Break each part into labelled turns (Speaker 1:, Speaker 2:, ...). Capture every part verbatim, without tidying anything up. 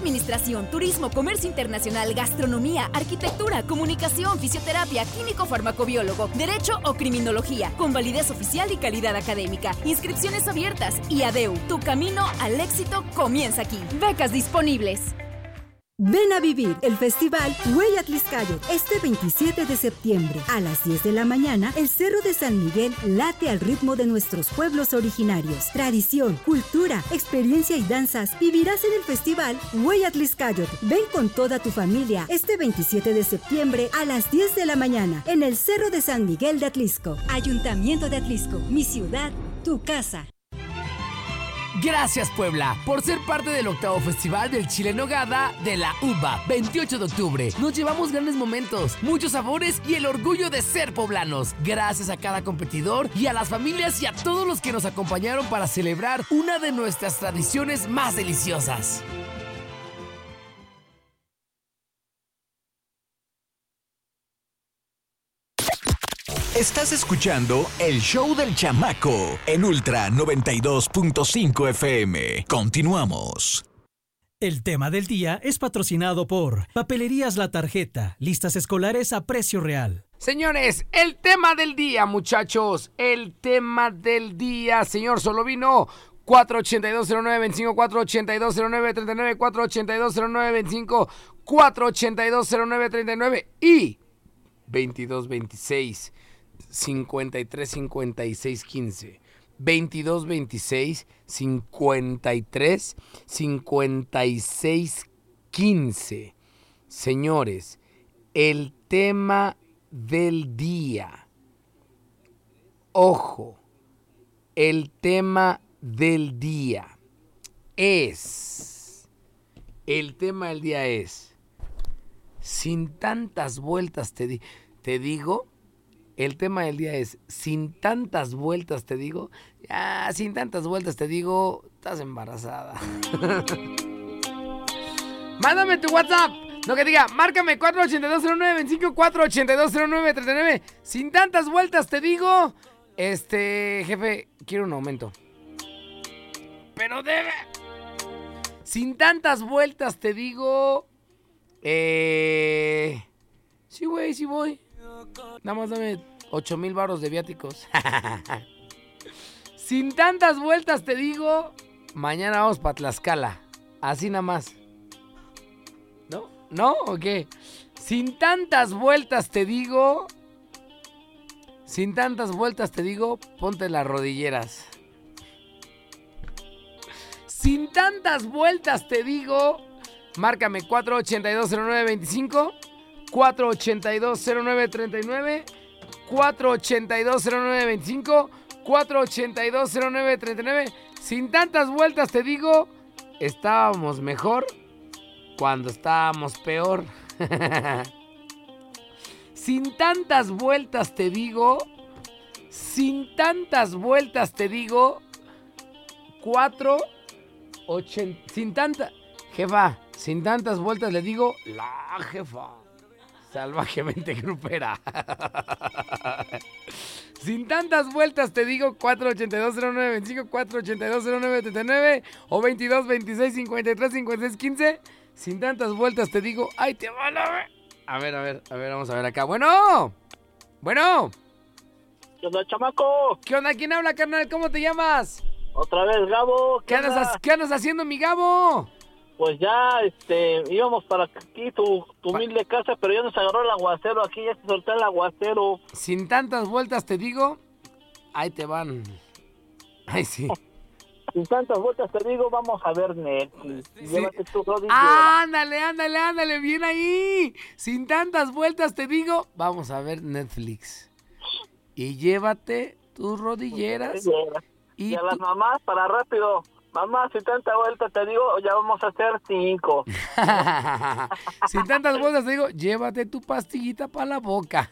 Speaker 1: administración, turismo, comercio internacional, gastronomía, arquitectura, comunicación, fisioterapia, químico farmacobiólogo, derecho o criminología, con validez oficial y calidad académica. Inscripciones abiertas y A D E U. Tu camino al éxito comienza aquí. Becas disponibles.
Speaker 2: Ven a vivir el festival Huey Atlixcáyotl este veintisiete de septiembre. A las diez de la mañana, el Cerro de San Miguel late al ritmo de nuestros pueblos originarios. Tradición, cultura, experiencia y danzas vivirás en el festival Huey Atlixcáyotl. Ven con toda tu familia este veintisiete de septiembre a las diez de la mañana en el Cerro de San Miguel de Atlixco. Ayuntamiento de Atlixco, mi ciudad, tu casa.
Speaker 3: Gracias, Puebla, por ser parte del octavo Festival del Chile en Nogada de la U B A, veintiocho de octubre. Nos llevamos grandes momentos, muchos sabores y el orgullo de ser poblanos. Gracias a cada competidor y a las familias y a todos los que nos acompañaron para celebrar una de nuestras tradiciones más deliciosas.
Speaker 4: Estás escuchando El Show del Chamaco en Ultra noventa y dos punto cinco F M. Continuamos.
Speaker 5: El tema del día es patrocinado por Papelerías La Tarjeta, listas escolares a precio real.
Speaker 3: Señores, el tema del día, muchachos, el tema del día, señor Solovino. cuatro ochenta y dos cero nueve veinticinco, cuatro ochenta y dos cero nueve treinta y nueve, cuatro ochenta y dos cero nueve veinticinco, cuatro ochenta y dos cero nueve treinta y nueve y veintidós veintiséis cincuenta y tres cincuenta y seis quince. veintidós veintiséis cincuenta y tres cincuenta y seis quince. Señores, el tema del día. Ojo, el tema del día es. El tema del día es. Sin tantas vueltas te, di- te digo. El tema del día es, sin tantas vueltas te digo, ya, sin tantas vueltas te digo, estás embarazada. Mándame tu WhatsApp, no que diga, márcame cuatro ochenta y dos cero nueve veinticinco, cuatro ochenta y dos cero nueve treinta y nueve. Sin tantas vueltas te digo, este, jefe, quiero un aumento. Pero debe. Sin tantas vueltas te digo, eh, sí, güey, sí voy. Nada más dame ocho mil varos de viáticos. Sin tantas vueltas te digo, mañana vamos para Tlaxcala. Así nada más. ¿No? ¿No? ¿O qué? Sin tantas vueltas te digo, sin tantas vueltas te digo, ponte las rodilleras. Sin tantas vueltas te digo, márcame cuatro ochenta y dos cero nueve veinticinco, cuatro ochenta y dos cero nueve treinta y nueve, cuatro ochenta y dos cero nueve veinticinco, cuatro ochenta y dos cero nueve treinta y nueve. Sin tantas vueltas te digo, estábamos mejor cuando estábamos peor. Sin tantas vueltas te digo, sin tantas vueltas te digo, cuatro ochenta, sin tanta, jefa, sin tantas vueltas le digo, la jefa. Salvajemente grupera. Sin tantas vueltas te digo, cuatro ochenta y dos cero nueve veinticinco, cuatro ochenta y dos cero nueve treinta y nueve o veintidós veintiséis cincuenta y tres cincuenta y seis quince. Sin tantas vueltas te digo, ay, te van a ver. A ver, a ver, a ver, vamos a ver acá. Bueno, bueno.
Speaker 6: ¿Qué onda, chamaco?
Speaker 3: ¿Qué onda? ¿Quién habla, carnal? ¿Cómo te llamas?
Speaker 6: Otra vez, Gabo.
Speaker 3: ¿Qué, ¿Qué, andas, ¿Qué andas haciendo, mi Gabo?
Speaker 6: Pues ya, este, íbamos para aquí, tu, tu humilde casa, pero ya nos agarró el aguacero aquí, ya se soltó el aguacero.
Speaker 3: Sin tantas vueltas te digo, ahí te van. Ay, sí.
Speaker 6: Sin tantas vueltas te digo, vamos a ver Netflix. Sí. Llévate tu rodilla.
Speaker 3: Ándale, ándale, ándale, bien ahí. Sin tantas vueltas te digo, vamos a ver Netflix. Y llévate tus rodilleras.
Speaker 6: Sí, y, y a tu... las mamás, para rápido. Mamá, sin tanta vuelta te digo, ya vamos a hacer cinco.
Speaker 3: Sin tantas vueltas te digo, llévate tu pastillita para la boca.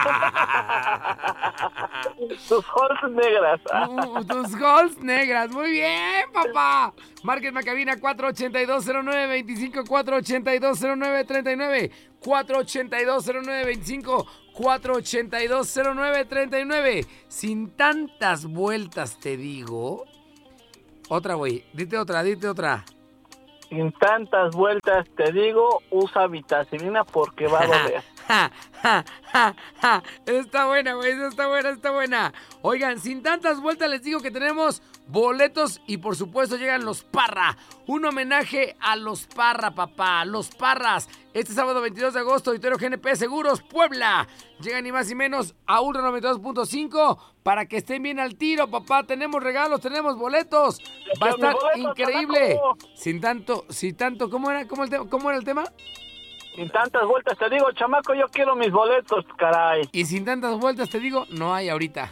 Speaker 6: Tus Halls negras.
Speaker 3: uh, tus Halls negras. Muy bien, papá. Márquenme a cabina cuatro ochenta y dos cero nueve veinticinco, cuatro ochenta y dos cero nueve treinta y nueve, cuatro ochenta y dos cero nueve veinticinco, cuatro ochenta y dos cero nueve treinta y nueve. Sin tantas vueltas te digo... Otra, güey. Dite otra, dite otra.
Speaker 6: sin tantas vueltas te digo, usa vitacilina porque va a doler.
Speaker 3: Ja, ja, ja, ja. Está buena, güey, esa está buena, está buena. Oigan, sin tantas vueltas les digo que tenemos boletos y por supuesto llegan los Parra. Un homenaje a los Parra, papá, los Parras. Este sábado veintidós de agosto, Auditorio G N P Seguros, Puebla. Llegan ni más ni menos a Ultra noventa y dos punto cinco para que estén bien al tiro, papá. Tenemos regalos, tenemos boletos. Va a estar increíble. Sin tanto, sin tanto, ¿cómo era, cómo el te- cómo era el tema?
Speaker 6: Sin tantas vueltas te digo, chamaco, yo quiero mis boletos, caray.
Speaker 3: Y sin tantas vueltas te digo, no hay ahorita.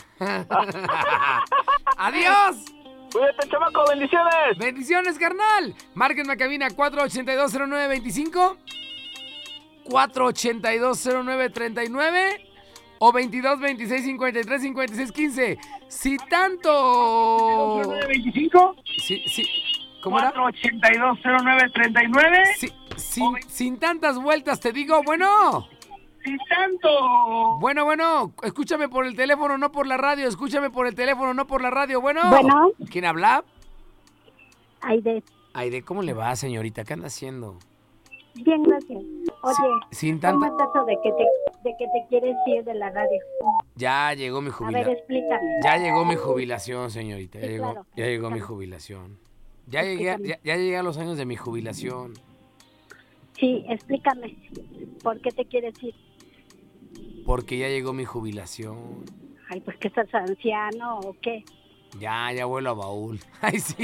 Speaker 3: ¡Adiós!
Speaker 6: Cuídate, chamaco, bendiciones.
Speaker 3: Bendiciones, carnal. Márquenme a cabina cuatro ochenta y dos cero nueve veinticinco, cuatro ochenta y dos cero nueve treinta y nueve o veintidós veintiséis cincuenta y tres cincuenta y seis quince. Si tanto...
Speaker 6: veinticinco
Speaker 3: Sí, sí. ¿Cómo era?
Speaker 6: cuatro ochenta y dos cero nueve treinta y nueve.
Speaker 3: Sí, sin, sin tantas vueltas te digo, bueno.
Speaker 6: Sin tanto.
Speaker 3: Bueno, bueno, escúchame por el teléfono, no por la radio. Escúchame por el teléfono, no por la radio. Bueno.
Speaker 7: Bueno.
Speaker 3: ¿Quién habla?
Speaker 7: Aide.
Speaker 3: Aide, ¿cómo le va, señorita? ¿Qué anda haciendo?
Speaker 7: Bien, gracias. Oye,
Speaker 3: sin
Speaker 7: ¿cómo
Speaker 3: tanta...
Speaker 7: es eso de que, te, de que te quieres ir de la radio?
Speaker 3: Ya llegó mi
Speaker 7: A ver,
Speaker 3: jubilación.
Speaker 7: explícame.
Speaker 3: Ya llegó mi jubilación, señorita. Ya
Speaker 7: Sí,
Speaker 3: llegó,
Speaker 7: claro.
Speaker 3: ya llegó mi
Speaker 7: Explícame.
Speaker 3: jubilación. Ya llegué, a- ya, ya llegué a los años de mi jubilación.
Speaker 7: Sí, explícame. ¿Por qué te quieres ir?
Speaker 3: Porque ya llegó mi jubilación.
Speaker 7: Ay, pues que estás anciano o qué.
Speaker 3: Ya, ya vuelo a baúl. Ay, sí.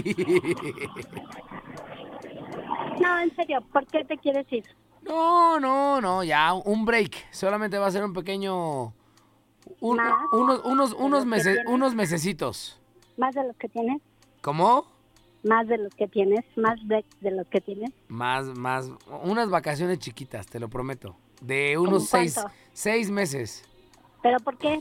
Speaker 7: No, en serio, ¿por qué te quieres ir?
Speaker 3: No, no, no, ya, un break. Solamente va a ser un pequeño... un-
Speaker 7: ¿Más?
Speaker 3: unos unos,
Speaker 7: ¿De
Speaker 3: unos,
Speaker 7: los que
Speaker 3: meses,
Speaker 7: tienes?
Speaker 3: unos mesecitos.
Speaker 7: ¿Más de los que tienes?
Speaker 3: ¿Cómo?
Speaker 7: ¿Más de los que tienes? ¿Más de, de los que tienes?
Speaker 3: Más, más, unas vacaciones chiquitas, te lo prometo. De unos
Speaker 7: ¿Cómo
Speaker 3: seis,
Speaker 7: cuánto?
Speaker 3: seis meses.
Speaker 7: ¿Pero por qué?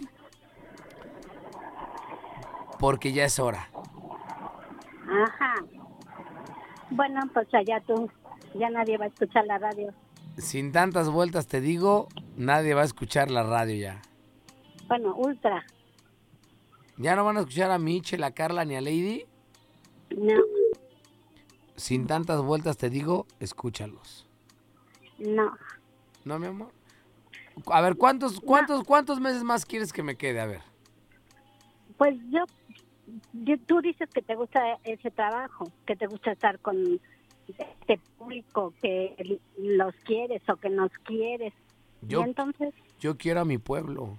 Speaker 3: Porque ya es hora.
Speaker 7: Ajá. Bueno, pues allá tú. Ya nadie va a escuchar la radio.
Speaker 3: Sin tantas vueltas te digo, nadie va a escuchar la radio ya.
Speaker 7: Bueno, ultra.
Speaker 3: ¿Ya no van a escuchar a Michelle, a Carla ni a Lady?
Speaker 7: No,
Speaker 3: Sin tantas vueltas te digo, escúchalos.
Speaker 7: no.
Speaker 3: ¿No, mi amor? A ver, ¿cuántos, cuántos, cuántos meses más quieres que me quede? A ver.
Speaker 7: Pues yo, yo- tú dices que te gusta ese trabajo, que te gusta estar con este público, que los quieres o que nos quieres.
Speaker 3: Yo,
Speaker 7: Y entonces,
Speaker 3: yo quiero a mi pueblo,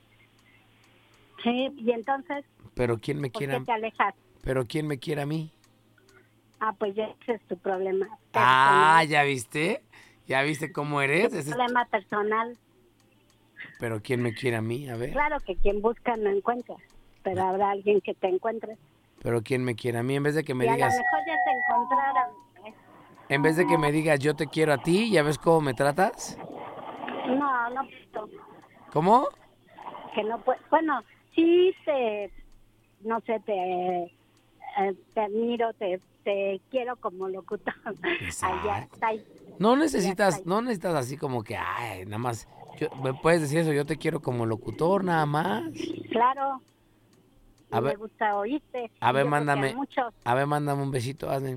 Speaker 7: sí, y entonces,
Speaker 3: pero ¿quién me
Speaker 7: ¿por
Speaker 3: quiere?
Speaker 7: qué te alejas?
Speaker 3: Pero ¿quién me quiere a mí?
Speaker 7: Ah, pues ya ese es tu problema.
Speaker 3: Ah,
Speaker 7: personal.
Speaker 3: ¿ya viste? ¿Ya viste cómo eres?
Speaker 7: Tu
Speaker 3: Ese es-
Speaker 7: problema personal.
Speaker 3: Pero ¿quién me quiere a mí? A ver.
Speaker 7: Claro que quien busca no encuentra, pero habrá alguien que te encuentre.
Speaker 3: Pero ¿quién me quiere a mí? En vez de que me
Speaker 7: y a lo
Speaker 3: digas,
Speaker 7: mejor ya te encontraron. ¿eh?
Speaker 3: en vez de que me digas yo te quiero a ti, ¿ya ves cómo me tratas?
Speaker 7: No, no, puedo.
Speaker 3: ¿Cómo?
Speaker 7: Que no puedo. Bueno, sí te, no sé, te, eh, te admiro, te, te quiero como locutor. Allá
Speaker 3: Exacto.
Speaker 7: está. ahí.
Speaker 3: No
Speaker 7: Ya
Speaker 3: necesitas,
Speaker 7: está.
Speaker 3: no necesitas así como que, ay, nada más, yo- me puedes decir eso, yo te quiero como locutor, nada más.
Speaker 7: Claro.
Speaker 3: A
Speaker 7: Y me
Speaker 3: ver-
Speaker 7: gusta oírte.
Speaker 3: A
Speaker 7: y
Speaker 3: ver,
Speaker 7: yo creo que
Speaker 3: mándame.
Speaker 7: a muchos.
Speaker 3: A ver, mándame un besito, hazme.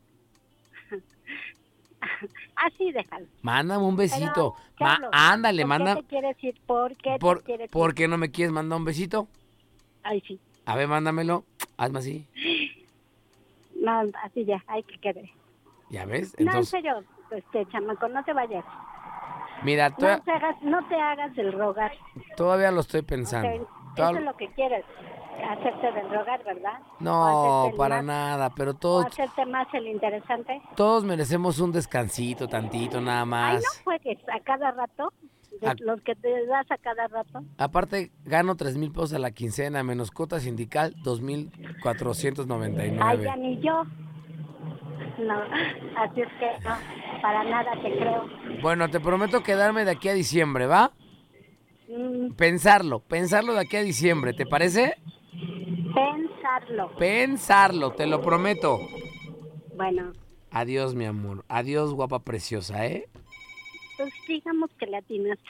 Speaker 7: Así déjalo.
Speaker 3: Mándame un besito.
Speaker 7: Pero,
Speaker 3: Ma-
Speaker 7: Carlos,
Speaker 3: ándale,
Speaker 7: ¿por
Speaker 3: manda.
Speaker 7: qué te quieres ir? ¿Por qué
Speaker 3: Por,
Speaker 7: te quieres
Speaker 3: ¿Por
Speaker 7: ir?
Speaker 3: qué no me quieres mandar un besito?
Speaker 7: Ay, sí.
Speaker 3: A ver, mándamelo. Hazme así.
Speaker 7: No, así ya, hay que querer.
Speaker 3: ¿Ya ves?
Speaker 7: No, en
Speaker 3: Entonces,
Speaker 7: serio, este chamaco, no te vayas.
Speaker 3: mira,
Speaker 7: No
Speaker 3: toda-
Speaker 7: te hagas, no te hagas el rogar.
Speaker 3: todavía lo estoy
Speaker 7: O sea,
Speaker 3: pensando.
Speaker 7: eso
Speaker 3: Toda-
Speaker 7: es lo que quieres, hacerte del rogar, ¿verdad? O
Speaker 3: No,
Speaker 7: hacerte el
Speaker 3: para
Speaker 7: más-
Speaker 3: nada, pero
Speaker 7: O
Speaker 3: todos,
Speaker 7: hacerte más el interesante.
Speaker 3: todos merecemos un descansito, tantito, nada
Speaker 7: Ay,
Speaker 3: más.
Speaker 7: no juegues a cada rato, de
Speaker 3: A-
Speaker 7: los que te das a cada rato.
Speaker 3: Aparte, gano tres mil pesos a la quincena, menos cuota sindical, dos mil cuatrocientos noventa y
Speaker 7: Ay,
Speaker 3: nueve.
Speaker 7: ya ni yo. No, así es que no, para nada te creo.
Speaker 3: Bueno, te prometo quedarme de aquí a diciembre, ¿va?
Speaker 7: Mm,
Speaker 3: Pensarlo, pensarlo de aquí a diciembre, ¿te parece?
Speaker 7: pensarlo.
Speaker 3: Pensarlo, te lo prometo.
Speaker 7: Bueno,
Speaker 3: Adiós, mi amor. Adiós, guapa preciosa, ¿eh?
Speaker 7: pues digamos que le atinaste.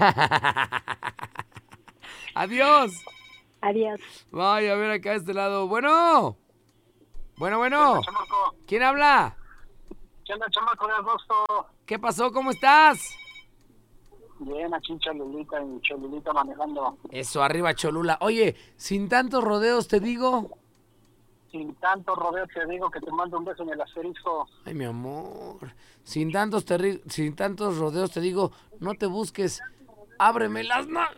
Speaker 3: Adiós.
Speaker 7: Adiós.
Speaker 3: Vaya, a ver acá de este lado. Bueno. Bueno, bueno. ¿Quién habla?
Speaker 6: ¿Qué onda, chamaco de agosto?
Speaker 3: ¿Qué pasó? ¿Cómo estás?
Speaker 6: Bien, aquí en Cholulita, en Cholulita manejando.
Speaker 3: Eso, arriba Cholula. Oye, sin tantos rodeos te digo...
Speaker 6: Sin tanto rodeo te digo que te mando un beso en el asterisco.
Speaker 3: Ay, mi amor. Sin tantos, terri... sin tantos rodeos te digo, no te busques. Ábreme las na...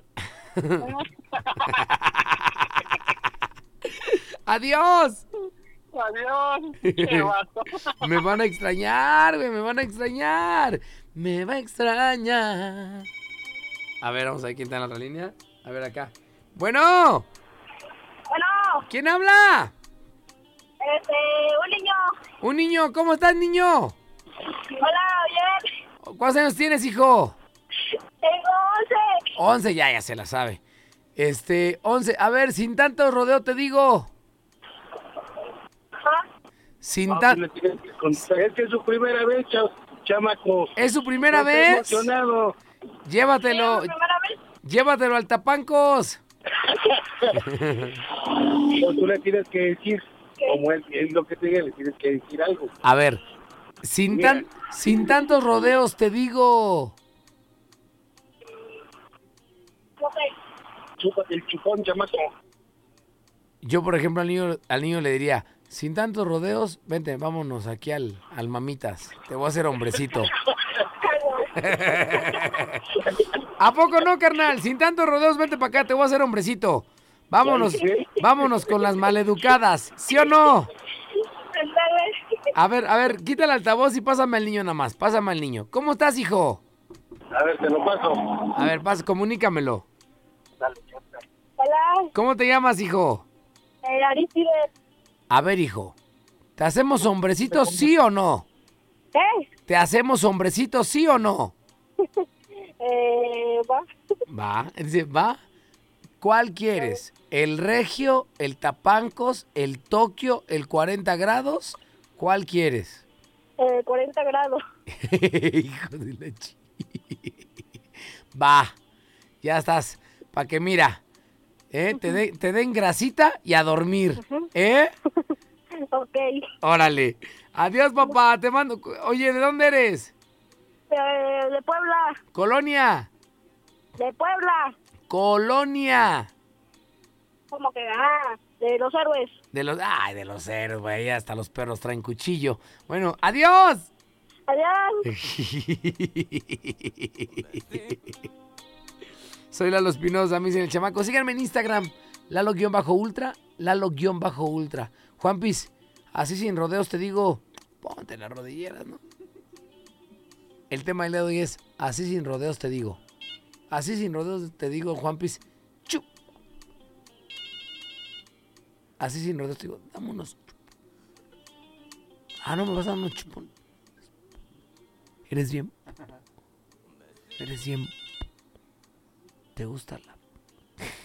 Speaker 3: ¡Adiós!
Speaker 6: Adiós. Qué vato.
Speaker 3: Me van a extrañar, güey, me van a extrañar. Me va a extrañar. A ver, vamos a ver quién está en la otra línea. A ver acá. Bueno.
Speaker 7: Bueno,
Speaker 3: ¿Quién habla?
Speaker 7: este, un niño.
Speaker 3: Un niño, ¿cómo estás, niño?
Speaker 7: Hola, bien.
Speaker 3: ¿Cuántos años tienes, hijo?
Speaker 7: Tengo once.
Speaker 3: Once, ya, ya se la sabe. Este, once. A ver, sin tanto rodeo te digo.
Speaker 7: Ajá.
Speaker 3: Sin
Speaker 6: No,
Speaker 3: tan...
Speaker 6: tú le tienes que contar. Es que es su primera vez, cha- chamaco.
Speaker 3: ¿Es su primera
Speaker 6: Estoy
Speaker 3: vez?
Speaker 6: emocionado.
Speaker 3: Llévatelo,
Speaker 7: ¿Es la primera vez?
Speaker 3: llévatelo al tapancos.
Speaker 6: Pues tú le tienes que decir, como él es lo que te diga, le tienes que decir algo.
Speaker 3: A ver, sin, tan, sin tantos rodeos te digo.
Speaker 7: No sé.
Speaker 6: Chúpate el chupón, chamaco.
Speaker 3: Yo, por ejemplo, al niño, al niño le diría, sin tantos rodeos, vente, vámonos aquí al, al Mamitas. Te voy a hacer hombrecito. ¿A poco no, carnal? Sin tantos rodeos, vente para acá, te voy a hacer hombrecito. Vámonos, vámonos con las maleducadas, ¿sí o no? A ver, a ver, quita el altavoz y pásame al niño nada más, pásame al niño. ¿Cómo estás, hijo?
Speaker 6: A ver, te lo paso.
Speaker 3: A ver, pasa, comunícamelo.
Speaker 7: Hola,
Speaker 3: ¿Cómo te llamas, hijo?
Speaker 7: eh, Aristides.
Speaker 3: A ver, hijo, ¿te hacemos hombrecito, sí o no?
Speaker 7: ¿Qué?
Speaker 3: ¿Te hacemos hombrecito, sí o no?
Speaker 7: Eh, va.
Speaker 3: Va, dice, va. ¿Cuál quieres? ¿El regio, el tapancos, el Tokio, el cuarenta grados? ¿Cuál quieres?
Speaker 7: Eh, cuarenta grados.
Speaker 3: Hijo de la chi. Va, ya estás. Pa' que mira, ¿eh? te, de- te den grasita y a dormir. ¿Eh?
Speaker 7: Ok.
Speaker 3: Órale. Adiós, papá. Te mando. Oye, ¿de dónde eres?
Speaker 7: Eh, de Puebla.
Speaker 3: Colonia.
Speaker 7: De Puebla.
Speaker 3: Colonia.
Speaker 7: Como que, ah, de los héroes.
Speaker 3: De los. Ay, de los héroes, güey. Hasta los perros traen cuchillo. Bueno, adiós.
Speaker 7: Adiós.
Speaker 3: Soy Lalo Espinosa, me dicen el chamaco. Síganme en Instagram, Lalo-Ultra, Lalo-Ultra. Juanpis, así sin rodeos te digo, ponte las rodilleras, ¿no? El tema del día de hoy es, así sin rodeos te digo. Así sin rodeos te digo, Juanpis, chup. Así sin rodeos te digo, dame unos chup. Ah, no, me vas a dar unos chupón. Eres bien. Eres bien. ¿Te gusta la